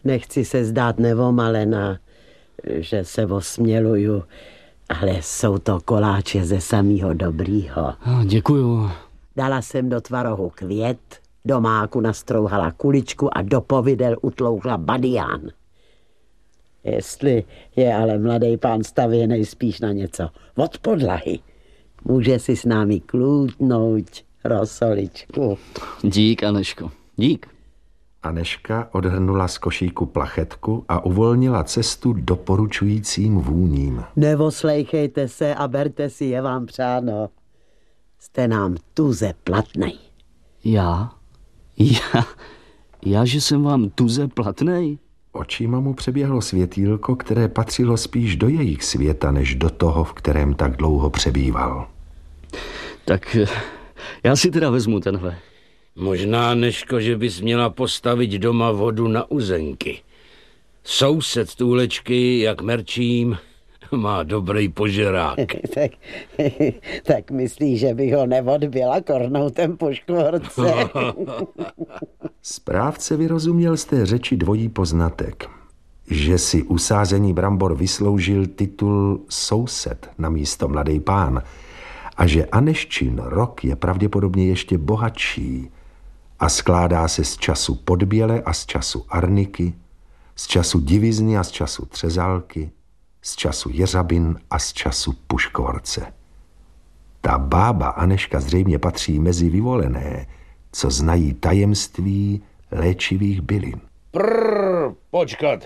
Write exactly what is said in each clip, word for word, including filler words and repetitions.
Nechci se zdát nevomalená, že se osměluju, ale jsou to koláče ze samého dobrýho. Děkuju. Dala jsem do tvarohu květ, do máku nastrouhala kuličku a do povidel utlouchla badián. Jestli je ale mladý pán stavěnej spíš na něco od podlahy, může si s námi klůtnout rosoličku. Dík, Aneško, dík. Aneška odhrnula z košíku plachetku a uvolnila cestu doporučujícím vůním. Nevoslejchejte se a berte si, je vám přáno. Jste nám tuze platnej. Já? Já? Já, že jsem vám tuze platnej? Očima mu přeběhlo světýlko, které patřilo spíš do jejich světa, než do toho, v kterém tak dlouho přebýval. Tak já si teda vezmu tenhle. Možná, Neško, že bys měla postavit doma vodu na uzenky. Soused Tůlečky, jak merčím, má dobrý požerák. tak, tak myslíš, že bych ho neodbila kornoutem po škvorce? Správce vyrozuměl z té řeči dvojí poznatek, že si usázení brambor vysloužil titul soused na místo mladý pán a že Aneščin rok je pravděpodobně ještě bohatší a skládá se z času Podběle a z času Arniky, z času Divizny a z času Třezalky, z času Jeřabin a z času Puškvorce. Ta bába Aneška zřejmě patří mezi vyvolené, co znají tajemství léčivých bylin. Prrr, počkat.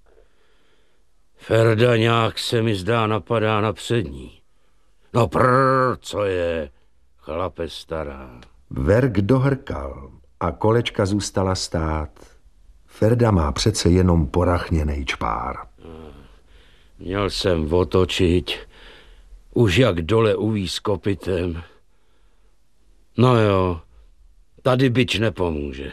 Ferda nějak se mi zdá napadá na přední. No prrr, co je, chlape stará. Verk dohrkal a kolečka zůstala stát. Ferda má přece jenom porachněnej čpár. Měl jsem otočit, už jak dole uví s kopitem. No jo, tady bič nepomůže.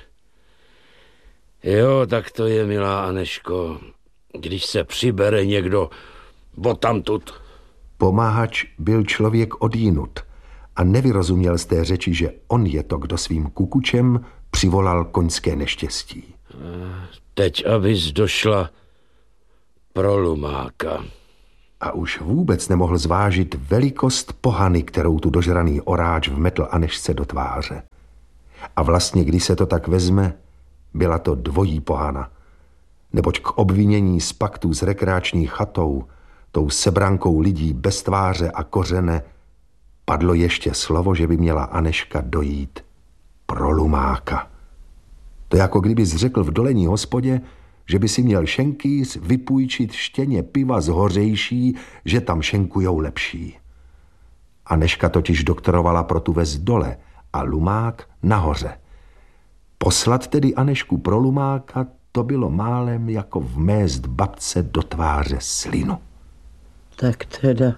Jo, tak to je, milá Aneško, když se přibere někdo odtamtud. Pomáhač byl člověk odjinut a nevyrozuměl z té řeči, že on je to, kdo svým kukučem přivolal koňské neštěstí. Teď abys došla pro Lumáka. A už vůbec nemohl zvážit velikost pohany, kterou tu dožraný oráč vmetl Anešce do tváře. A vlastně, když se to tak vezme, byla to dvojí pohana. Neboť k obvinění z paktu s rekreační chatou, tou sebrankou lidí bez tváře a kořene, padlo ještě slovo, že by měla Aneška dojít pro Lumáka. To jako kdybys řekl v dolení hospodě, že by si měl šenkýř vypůjčit štěně piva z hořejší, že tam šenkujou lepší. Aneška totiž doktorovala pro tu ves dole a Lumák nahoře. Poslat tedy Anešku pro Lumáka, to bylo málem jako vmést babce do tváře slinu. Tak teda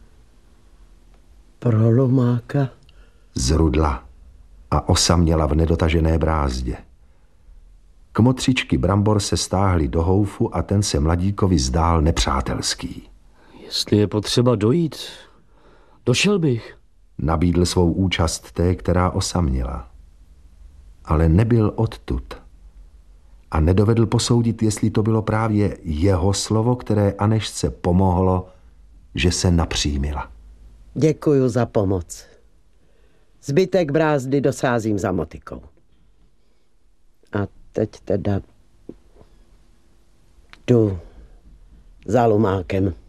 pro Lumáka? Zrudla a osaměla v nedotažené brázdě. Kmotřičky brambor se stáhly do houfu a ten se mladíkovi zdál nepřátelský. Jestli je potřeba dojít, došel bych. Nabídl svou účast té, která osaměla. Ale nebyl odtud. A nedovedl posoudit, jestli to bylo právě jeho slovo, které Anešce pomohlo, že se napřímila. Děkuju za pomoc. Zbytek brázdy dosázím za motikou. A teď teda jdu za Lumákem.